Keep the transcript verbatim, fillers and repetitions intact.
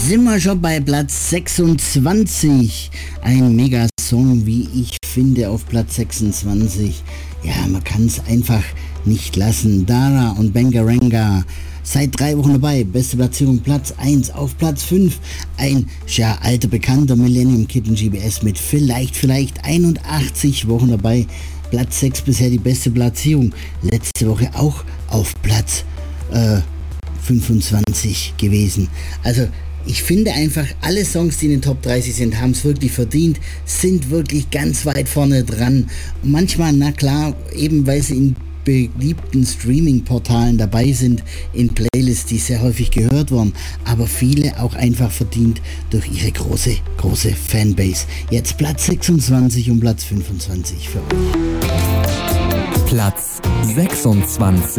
sind wir schon bei Platz sechsundzwanzig. Ein Mega-Song, wie ich finde, auf Platz sechsundzwanzig. Ja, man kann es einfach nicht lassen. Dara und Bangaranga. Seit drei Wochen dabei, beste Platzierung Platz eins. Auf Platz fünf ein ja, alter Bekannter, Millennium Kid und G B S mit vielleicht, vielleicht einundachtzig Wochen dabei. Platz sechs bisher die beste Platzierung. Letzte Woche auch auf Platz äh, fünfundzwanzig gewesen. Also ich finde einfach, alle Songs, die in den Top dreißig sind, haben es wirklich verdient, sind wirklich ganz weit vorne dran. Und manchmal, na klar, eben weil sie in beliebten Streaming-Portalen dabei sind, in Playlists, die sehr häufig gehört wurden, aber viele auch einfach verdient durch ihre große, große Fanbase. Jetzt Platz sechsundzwanzig und Platz fünfundzwanzig für euch. Platz sechsundzwanzig.